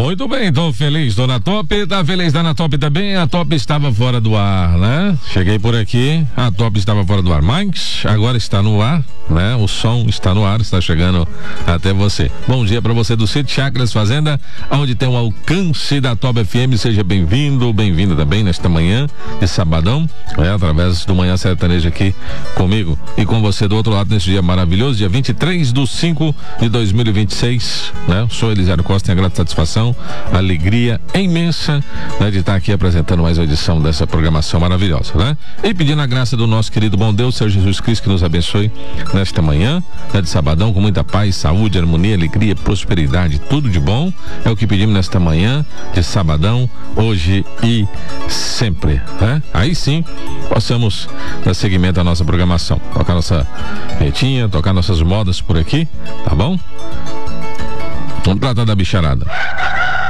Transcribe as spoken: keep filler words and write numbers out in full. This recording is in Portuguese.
Muito bem, tô feliz, dona Top, tá feliz, dona Top também, a Top estava fora do ar, né? Cheguei por aqui, a Top estava fora do ar, mas agora está no ar, né? O som está no ar, está chegando até você. Bom dia para você do Sítio Chácaras Fazenda, onde tem o alcance da Top F M, seja bem-vindo, bem-vinda também nesta manhã de sabadão, né? Através do Manhã Sertaneja aqui comigo e com você do outro lado nesse dia maravilhoso, dia vinte e três de cinco de dois mil e vinte e seis, né? Sou Elisiário Costa, tenho a grata satisfação, alegria imensa, né, de estar aqui apresentando mais uma edição dessa programação maravilhosa, né? E pedindo a graça do nosso querido bom Deus, Senhor Jesus Cristo, que nos abençoe nesta manhã, né, de sabadão, com muita paz, saúde, harmonia, alegria, prosperidade, tudo de bom, é o que pedimos nesta manhã de sabadão, hoje e sempre, né? Aí sim, possamos dar seguimento à nossa programação, tocar nossa retinha, tocar nossas modas por aqui, tá bom? Vamos tratar da bicharada.